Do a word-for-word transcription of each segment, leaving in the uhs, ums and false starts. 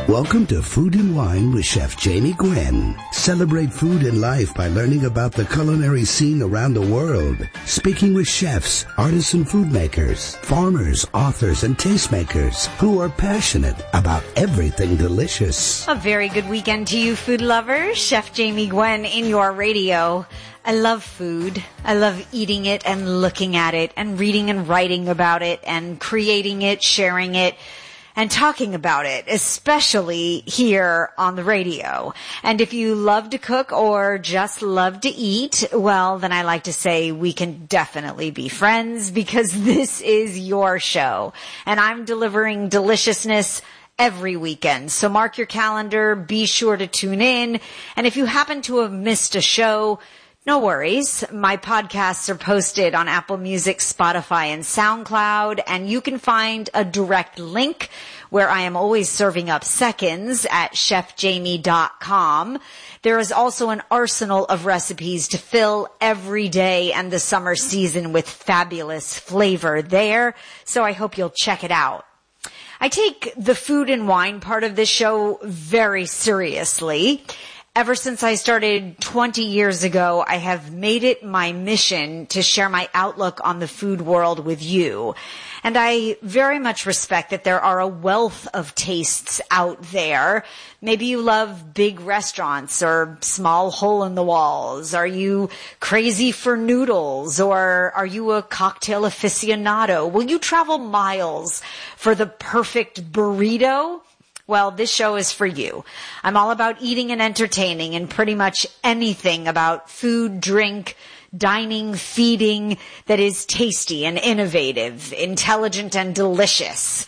Welcome to Food and Wine with Chef Jamie Gwen. Celebrate food and life by learning about the culinary scene around the world. Speaking with chefs, artisan food makers, farmers, authors, and tastemakers who are passionate about everything delicious. A very good weekend to you, food lovers. Chef Jamie Gwen in your radio. I love food. I love eating it and looking at it and reading and writing about it and creating it, sharing it, and talking about it, especially here on the radio. And if you love to cook or just love to eat, well, then I like to say we can definitely be friends because this is your show. And I'm delivering deliciousness every weekend. So mark your calendar, be sure to tune in. And if you happen to have missed a show, no worries. My podcasts are posted on Apple Music, Spotify, and SoundCloud, and you can find a direct link where I am always serving up seconds at chef jamie dot com. There is also an arsenal of recipes to fill every day and the summer season with fabulous flavor there, so I hope you'll check it out. I take the food and wine part of this show very seriously. Ever since I started twenty years ago, I have made it my mission to share my outlook on the food world with you. And I very much respect that there are a wealth of tastes out there. Maybe you love big restaurants or small hole in the walls. Are you crazy for noodles, or are you a cocktail aficionado? Will you travel miles for the perfect burrito? Well, this show is for you. I'm all about eating and entertaining and pretty much anything about food, drink, dining, feeding that is tasty and innovative, intelligent and delicious.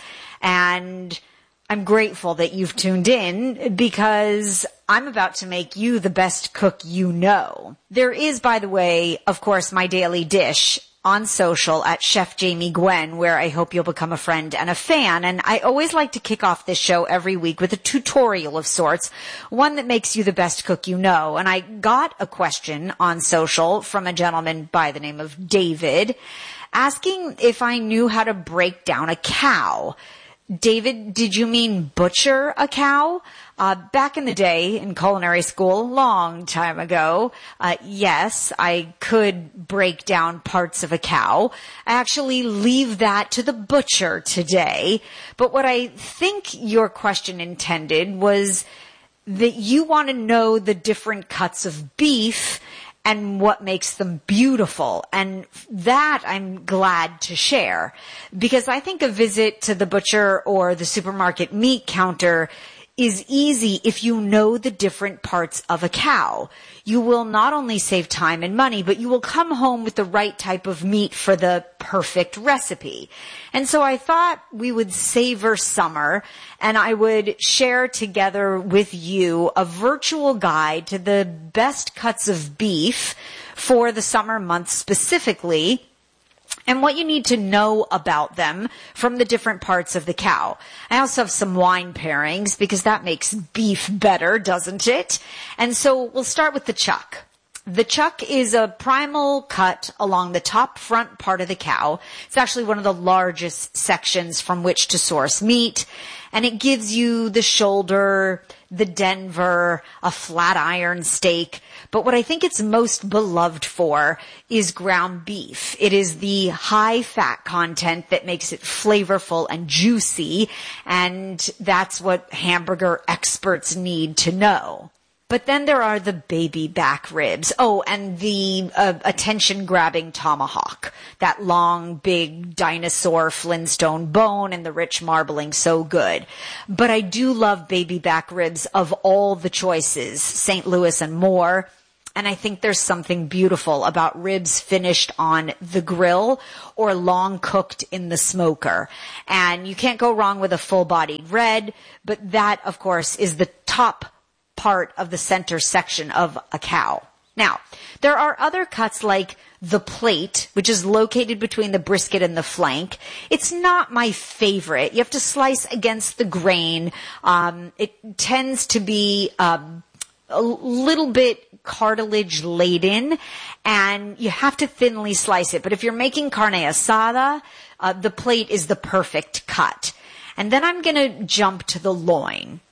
And I'm grateful that you've tuned in because I'm about to make you the best cook you know. There is, by the way, of course, my daily dish on social at Chef Jamie Gwen, where I hope you'll become a friend and a fan. And I always like to kick off this show every week with a tutorial of sorts, one that makes you the best cook you know. And I got a question on social from a gentleman by the name of David, asking if I knew how to break down a cow. David, did you mean butcher a cow? Uh, back in the day in culinary school, long time ago, uh, yes, I could break down parts of a cow. I actually leave that to the butcher today. But what I think your question intended was that you want to know the different cuts of beef and what makes them beautiful. And that I'm glad to share, because I think a visit to the butcher or the supermarket meat counter is easy if you know the different parts of a cow. You will not only save time and money, but you will come home with the right type of meat for the perfect recipe. And so I thought we would savor summer, and I would share together with you a virtual guide to the best cuts of beef for the summer months specifically, and what you need to know about them from the different parts of the cow. I also have some wine pairings because that makes beef better, doesn't it? And so we'll start with the chuck. The chuck is a primal cut along the top front part of the cow. It's actually one of the largest sections from which to source meat, and it gives you the shoulder, the Denver, a flat iron steak. But what I think it's most beloved for is ground beef. It is the high fat content that makes it flavorful and juicy, and that's what hamburger experts need to know. But then there are the baby back ribs. Oh, and the uh, attention-grabbing tomahawk. That long, big dinosaur Flintstone bone and the rich marbling, so good. But I do love baby back ribs of all the choices, Saint Louis and more. And I think there's something beautiful about ribs finished on the grill or long cooked in the smoker. And you can't go wrong with a full-bodied red, but that, of course, is the top part of the center section of a cow. Now, there are other cuts like the plate, which is located between the brisket and the flank. It's not my favorite. You have to slice against the grain. Um, it tends to be um, a little bit cartilage laden, and you have to thinly slice it. But if you're making carne asada, uh, the plate is the perfect cut. And then I'm going to jump to the loin.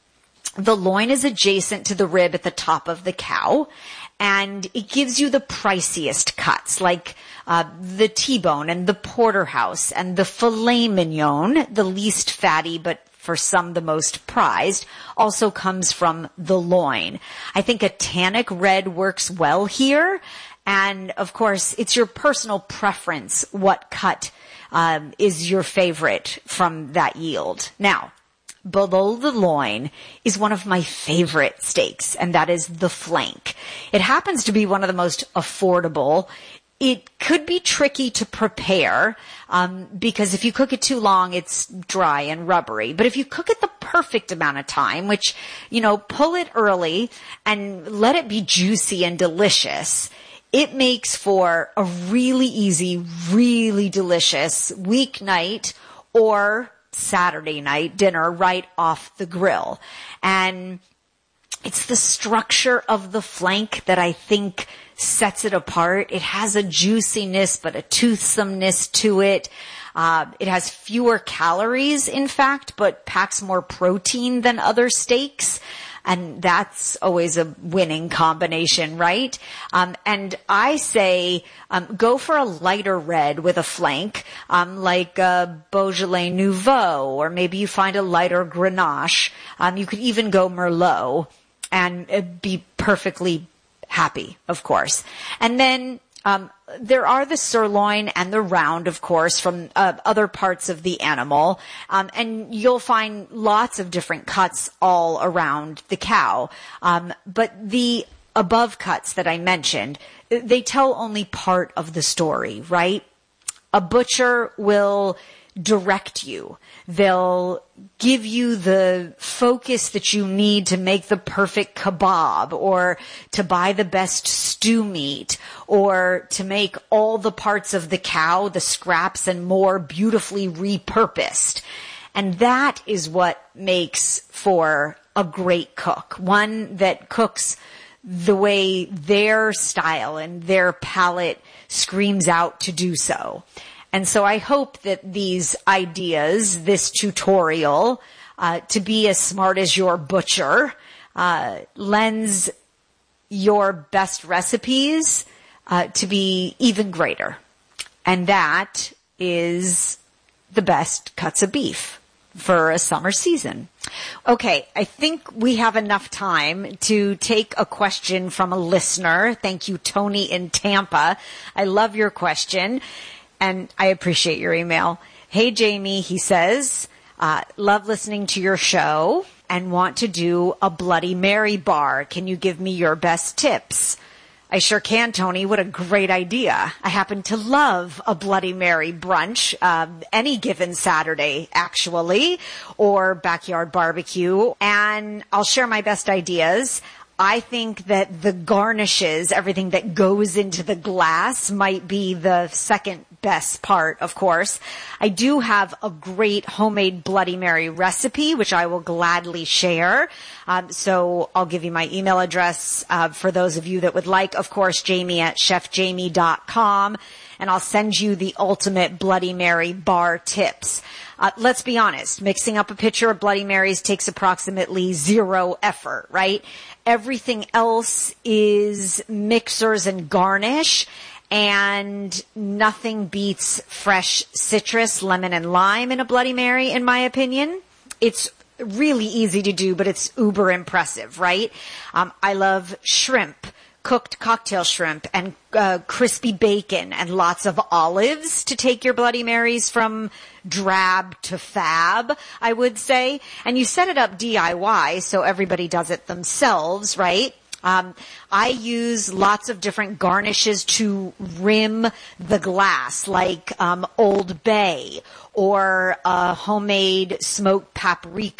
the loin is adjacent to the rib at the top of the cow, and it gives you the priciest cuts, like uh, the T-bone and the porterhouse and the filet mignon, the least fatty but for some the most prized, also comes from the loin. I think a tannic red works well here, and of course it's your personal preference what cut um, is your favorite from that yield. Now, below the loin is one of my favorite steaks, and that is the flank. It happens to be one of the most affordable. It could be tricky to prepare um, because if you cook it too long, it's dry and rubbery. But if you cook it the perfect amount of time, which, you know, pull it early and let it be juicy and delicious, it makes for a really easy, really delicious weeknight or Saturday night dinner right off the grill. And it's the structure of the flank that I think sets it apart. It has a juiciness, but a toothsomeness to it. Uh, it has fewer calories, in fact, but packs more protein than other steaks. And that's always a winning combination, right? Um, and I say, um, go for a lighter red with a flank, um, like a Beaujolais Nouveau, or maybe you find a lighter Grenache. Um, you could even go Merlot and uh, be perfectly happy, of course. And then, um, there are the sirloin and the round, of course, from uh, other parts of the animal. Um, and you'll find lots of different cuts all around the cow. Um, but the above cuts that I mentioned, they tell only part of the story, right? A butcher will direct you. They'll give you the focus that you need to make the perfect kebab, or to buy the best stew meat, or to make all the parts of the cow, the scraps and more, beautifully repurposed. And that is what makes for a great cook. One that cooks the way their style and their palate screams out to do so. And so I hope that these ideas, this tutorial, uh, to be as smart as your butcher, uh, lends your best recipes, uh, to be even greater. And that is the best cuts of beef for a summer season. Okay, I think we have enough time to take a question from a listener. Thank you, Tony in Tampa. I love your question. And I appreciate your email. Hey, Jamie, he says, uh, love listening to your show and want to do a Bloody Mary bar. Can you give me your best tips? I sure can, Tony. What a great idea. I happen to love a Bloody Mary brunch, uh, any given Saturday, actually, or backyard barbecue. And I'll share my best ideas. I think that the garnishes, everything that goes into the glass, might be the second best part, of course. I do have a great homemade Bloody Mary recipe, which I will gladly share. Um, so I'll give you my email address uh, for those of you that would like. Of course, Jamie at chef jamie dot com. And I'll send you the ultimate Bloody Mary bar tips. Uh, let's be honest, mixing up a pitcher of Bloody Marys takes approximately zero effort, right? Everything else is mixers and garnish, and nothing beats fresh citrus, lemon, and lime in a Bloody Mary, in my opinion. It's really easy to do, but it's uber impressive, right? Um, I love shrimp, cooked cocktail shrimp, and uh, crispy bacon, and lots of olives to take your Bloody Marys from drab to fab, I would say. And you set it up D I Y, so everybody does it themselves, right? Um, I use lots of different garnishes to rim the glass, like um, Old Bay or a homemade smoked paprika